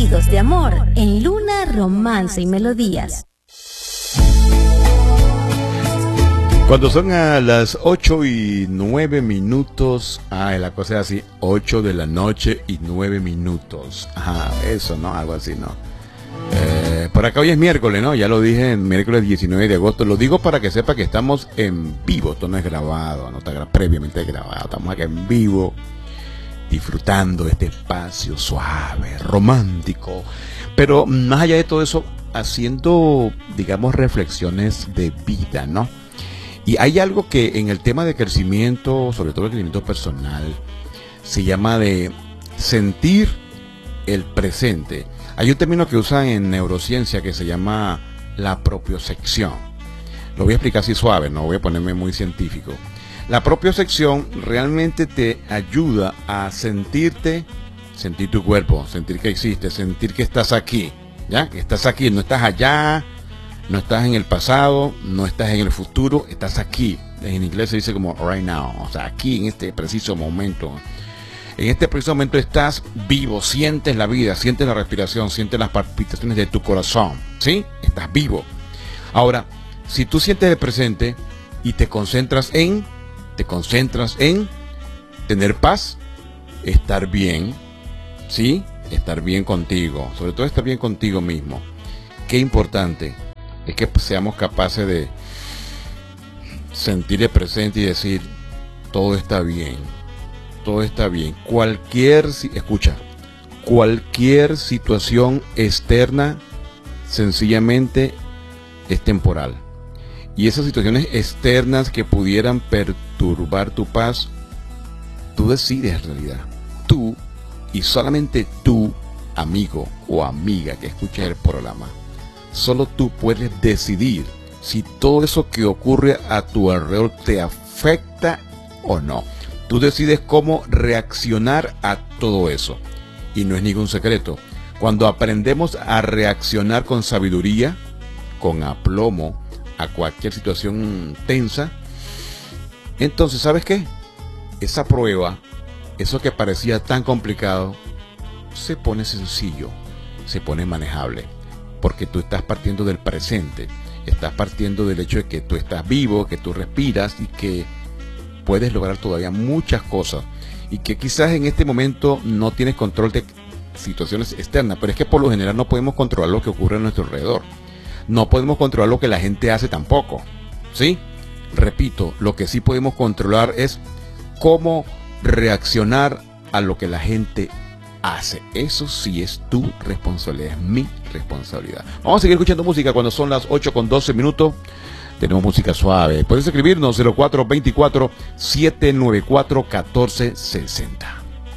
Oídos de Amor en Luna, Romance y Melodías. Cuando son a las 8:09, la cosa es así, 8 de la noche y 9 minutos. Ajá, eso, ¿no? Algo así, ¿no? Por acá hoy es miércoles, ¿no? Ya lo dije, miércoles 19 de agosto. Lo digo para que sepa que estamos en vivo. Esto no es grabado, no está previamente grabado. Estamos acá en vivo, disfrutando este espacio suave, romántico. Pero más allá de todo eso, haciendo, digamos, reflexiones de vida, ¿no? Y hay algo que en el tema de crecimiento, sobre todo el crecimiento personal, se llama de sentir el presente. Hay un término que usan en neurociencia que se llama la propiocepción. Lo voy a explicar así suave, no voy a ponerme muy científico. La propiocepción realmente te ayuda a sentir tu cuerpo, sentir que existes, sentir que estás aquí, ¿ya? Que estás aquí, no estás allá, no estás en el pasado, no estás en el futuro, estás aquí. En inglés se dice como right now, o sea, aquí en este preciso momento. En este preciso momento estás vivo, sientes la vida, sientes la respiración, sientes las palpitaciones de tu corazón, ¿sí? Estás vivo. Ahora, si tú sientes el presente y te concentras en tener paz, estar bien, ¿sí? Estar bien contigo, sobre todo estar bien contigo mismo. Qué importante es que seamos capaces de sentir el presente y decir, todo está bien. Todo está bien. Cualquier situación externa sencillamente es temporal. Y esas situaciones externas que pudieran perturbar tu paz, tú decides en realidad. Tú y solamente tú, amigo o amiga que escuches el programa, solo tú puedes decidir si todo eso que ocurre a tu alrededor te afecta o no. Tú decides cómo reaccionar a todo eso. Y no es ningún secreto. Cuando aprendemos a reaccionar con sabiduría, con aplomo, a cualquier situación tensa, entonces, ¿sabes qué? Esa prueba, eso que parecía tan complicado, se pone sencillo, se pone manejable. Porque tú estás partiendo del presente. Estás partiendo del hecho de que tú estás vivo, que tú respiras y que puedes lograr todavía muchas cosas y que quizás en este momento no tienes control de situaciones externas, pero es que por lo general no podemos controlar lo que ocurre a nuestro alrededor, no podemos controlar lo que la gente hace tampoco, ¿sí? Repito, lo que sí podemos controlar es cómo reaccionar a lo que la gente hace. Eso sí es tu responsabilidad, es mi responsabilidad. Vamos a seguir escuchando música cuando son las 8:12. Tenemos música suave. Puedes escribirnos 0424-794-1460.